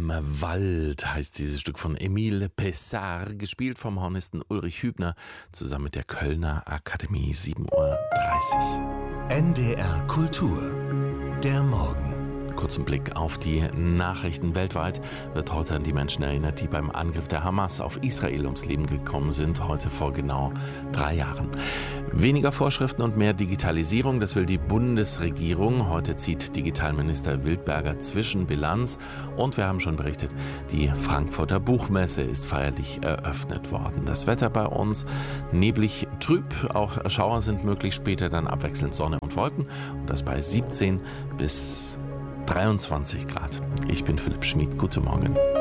Im Wald heißt dieses Stück von Emile Pessard, gespielt vom Hornisten Ulrich Hübner, zusammen mit der Kölner Akademie, 7:30 Uhr. NDR Kultur, der Morgen. Kurzen Blick auf die Nachrichten. Weltweit wird heute an die Menschen erinnert, die beim Angriff der Hamas auf Israel ums Leben gekommen sind, heute vor genau 3 Jahren. Weniger Vorschriften und mehr Digitalisierung, das will die Bundesregierung. Heute zieht Digitalminister Wildberger Zwischenbilanz. Und wir haben schon berichtet, die Frankfurter Buchmesse ist feierlich eröffnet worden. Das Wetter bei uns neblig, trüb, auch Schauer sind möglich, später dann abwechselnd Sonne und Wolken. Und das bei 17 bis 23 Grad. Ich bin Philipp Schmid. Guten Morgen.